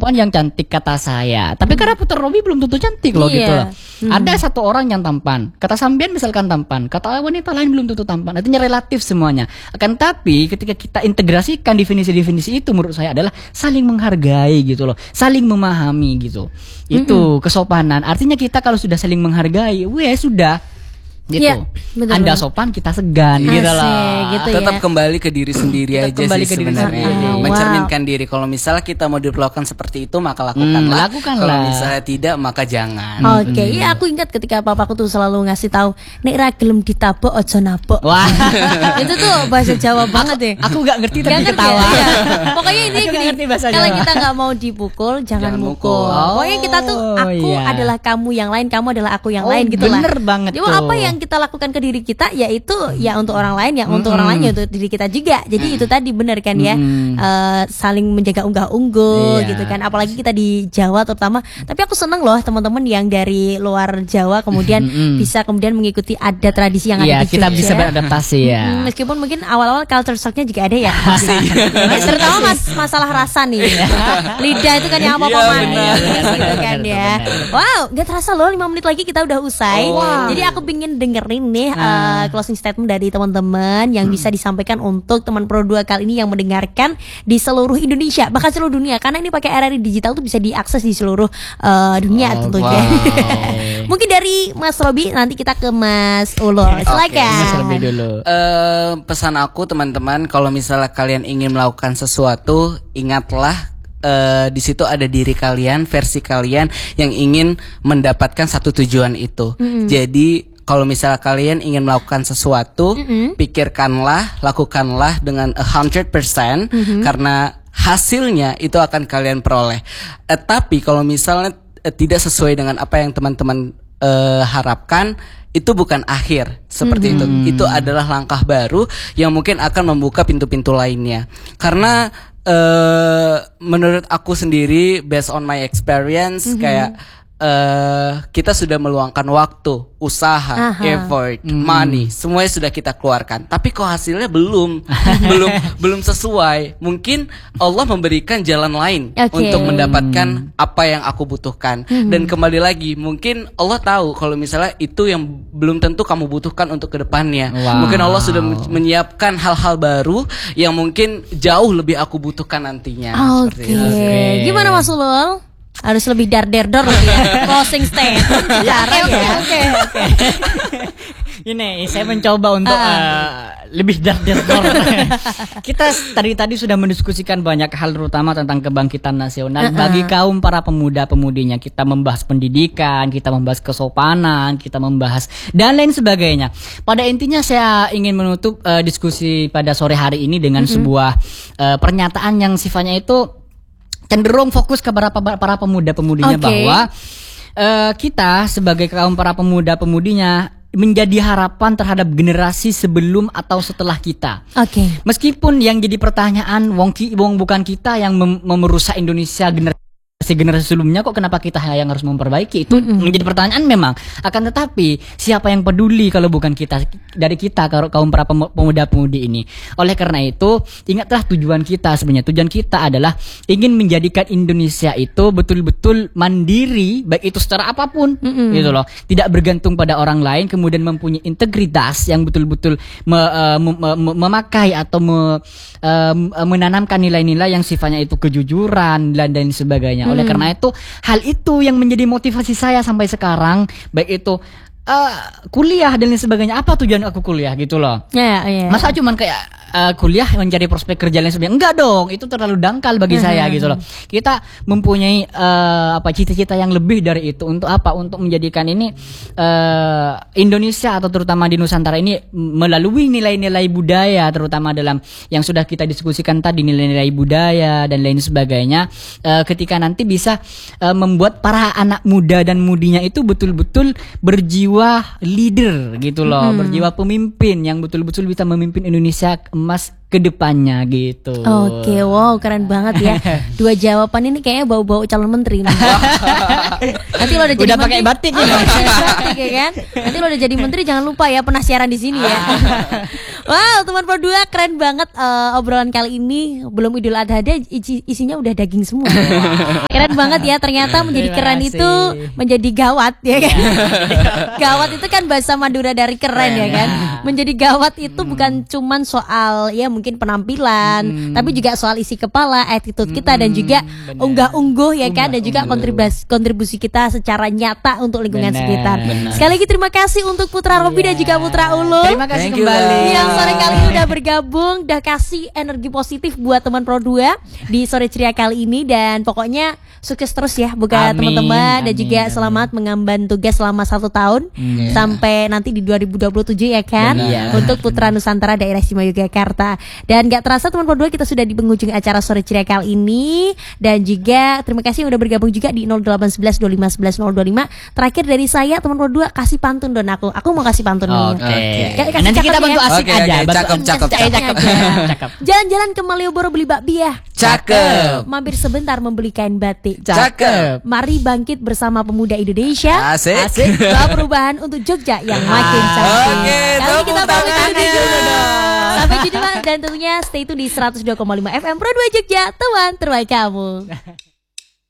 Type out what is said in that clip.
perempuan yang cantik kata saya. Tapi karena Putra Robi belum tentu cantik loh gitu loh. Ada satu orang yang tampan, kata Sambian misalkan tampan, kata wanita lain belum tentu tampan. Artinya relatif semuanya. Akan tapi ketika kita integrasikan definisi-definisi itu menurut saya adalah saling menghargai gitu loh, saling memahami gitu. Itu kesopanan. Artinya kita kalau sudah saling menghargai, sudah gitu. Ya, betul, Anda sopan, kita segan gitu loh. Gitu Tetap ya. kembali ke diri sendiri Tetap aja kembali sih ke diri sebenarnya. sendiri. Mencerminkan diri. Kalau misalnya kita mau diperlakukan seperti itu, maka lakukanlah. Lakukanlah. Kalau misalnya tidak, maka jangan. Oke, ya aku ingat ketika papaku tuh selalu ngasih tahu, nek ra gelem ditabok ojo nabok. Wah. Itu tuh bahasa Jawa banget ya. Aku gak ngerti tapi Nggak ngerti ketawa. ya? Pokoknya ini Aku nggak gini, ngerti bahasa kalau Jawa. kita nggak mau dipukul, jangan Jangan mukul. mukul. Pokoknya kita tuh aku iya. adalah kamu yang lain, kamu adalah aku yang Oh, lain gitu lah. bener banget Cuma tuh. apa yang kita lakukan ke diri kita, yaitu ya untuk orang lain, yang untuk orang lain ya untuk diri kita juga. Jadi itu tadi benar kan ya, saling menjaga unggah-ungguh Iya. gitu kan. Apalagi kita di Jawa terutama. Tapi aku seneng loh teman-teman yang dari luar Jawa kemudian bisa kemudian mengikuti adat tradisi yang Iya, ada di kita Jogja. bisa beradaptasi ya. Meskipun mungkin awal-awal culture shocknya juga ada ya. Terutama masalah rasa nih. Lidah itu kan yang apa-apa Iya, manis benar. gitu kan ya. Wow, gak terasa loh 5 menit lagi kita udah usai. Jadi aku pingin dengerin nih closing statement dari teman-teman yang bisa disampaikan untuk teman Pro 2 kali ini yang mendengarkan di seluruh Indonesia, bahkan seluruh dunia, karena ini pakai RRI digital tuh bisa diakses di seluruh dunia tentunya. Mungkin dari Mas Robi, nanti kita ke Mas Ulul. Silakan. Mas lebih dulu. Pesan aku teman-teman, kalau misalnya kalian ingin melakukan sesuatu, ingatlah di situ ada diri kalian, versi kalian yang ingin mendapatkan satu tujuan itu. Jadi kalau misalnya kalian ingin melakukan sesuatu, pikirkanlah, lakukanlah dengan 100%, karena hasilnya itu akan kalian peroleh. Tapi kalau misalnya tidak sesuai dengan apa yang teman-teman harapkan, itu bukan akhir seperti itu. Itu adalah langkah baru yang mungkin akan membuka pintu-pintu lainnya. Karena menurut aku sendiri, based on my experience, kayak kita sudah meluangkan waktu, usaha, effort, money, semuanya sudah kita keluarkan. Tapi kok hasilnya belum sesuai. Mungkin Allah memberikan jalan lain untuk mendapatkan apa yang aku butuhkan. Dan kembali lagi, mungkin Allah tahu kalau misalnya itu yang belum tentu kamu butuhkan untuk kedepannya. Mungkin Allah sudah menyiapkan hal-hal baru yang mungkin jauh lebih aku butuhkan nantinya. Oke. Gimana Mas Ulul? Harus lebih dar-der-dor lagi ya. Closing statement. Oke. Ini saya mencoba untuk lebih dar-der-dor. Kita tadi sudah mendiskusikan banyak hal, terutama tentang kebangkitan nasional bagi kaum para pemuda-pemudinya. Kita membahas pendidikan, kita membahas kesopanan, kita membahas dan lain sebagainya. Pada intinya saya ingin menutup diskusi pada sore hari ini dengan sebuah pernyataan yang sifatnya itu cenderung fokus ke para pemuda-pemudinya, bahwa kita sebagai kaum para pemuda-pemudinya menjadi harapan terhadap generasi sebelum atau setelah kita. Meskipun yang jadi pertanyaan, wong bukan kita yang merusak Indonesia generasi sebelumnya, kok kenapa kita yang harus memperbaiki? Itu menjadi pertanyaan memang. Akan tetapi siapa yang peduli kalau bukan kita, dari kita kaum para pemuda-pemudi ini. Oleh karena itu, ingatlah tujuan kita sebenarnya. Tujuan kita adalah ingin menjadikan Indonesia itu betul-betul mandiri, baik itu secara apapun, gitu loh. Tidak bergantung pada orang lain, kemudian mempunyai integritas yang betul-betul memakai atau menanamkan nilai-nilai yang sifatnya itu kejujuran dan sebagainya. Oleh karena itu, hal itu yang menjadi motivasi saya sampai sekarang, baik itu kuliah dan lain sebagainya. Apa tujuan aku kuliah gitu loh? Masa cuman kayak kuliah mencari prospek kerja dan sebagainya? Enggak dong, itu terlalu dangkal bagi saya gitu loh. Kita mempunyai cita-cita yang lebih dari itu. Untuk apa? Untuk menjadikan ini Indonesia atau terutama di Nusantara ini melalui nilai-nilai budaya, terutama dalam yang sudah kita diskusikan tadi, nilai-nilai budaya dan lain sebagainya. Ketika nanti bisa membuat para anak muda dan mudinya itu betul-betul berjiwa leader gitu loh, berjiwa pemimpin yang betul-betul bisa memimpin Indonesia emas kedepannya gitu. Oke, wow, keren banget ya. Dua jawaban ini kayaknya bau-bau calon menteri nih. Nanti lo udah jadi Udah pakai batik ya. batik ya kan. Nanti lo udah jadi menteri jangan lupa ya pernah siaran di sini ya. Wow, teman Pro 2 keren banget obrolan kali ini. Belum Idul Adha aja isinya udah daging semua. Keren banget ya, ternyata menjadi Terima keren kasih. itu menjadi gawat ya kan. Gawat itu kan bahasa Madura dari keren ya kan. Menjadi gawat itu bukan cuman soal ya mungkin penampilan, tapi juga soal isi kepala, attitude kita dan juga unggah-ungguh ya kan, dan juga kontribusi kita secara nyata untuk lingkungan Benar, sekitar. benar. Sekali lagi terima kasih untuk Putra Robi dan juga Putra Ulul. Terima kasih Thank you, kembali. Yang sore kali ini udah bergabung, udah kasih energi positif buat teman Pro 2 di sore ceria kali ini, dan pokoknya sukses terus ya buat Amin, teman-teman, dan amin, juga amin. selamat mengemban tugas selama 1 tahun sampai nanti di 2027 ya kan. Benar. Untuk Putra Nusantara Daerah Istimewa Yogyakarta. Dan gak terasa teman Pro 2 kita sudah di penghujung acara sore ceria kali ini, dan juga terima kasih yang udah bergabung juga di 0811 25 11 025. Terakhir dari saya teman Pro 2, kasih pantun don aku mau kasih pantun nih. Oke. Kasih Nanti kita cakep bantu ya. asik Oke, aja. oke, bantu- cakep, cakep, Cakep. Cakep. Jalan-jalan ke Malioboro beli bakpia. Cakep. Mampir sebentar membeli kain batik. Cakep. Mari bangkit bersama pemuda Indonesia. Asik. Bawa perubahan untuk Jogja yang makin cantik. Oke, Kali tepuk kita pamit tangannya. undur diri. Sampai jumpa dan tentunya stay tune di 102,5 FM Pro 2 Jogja, teman terbaik kamu.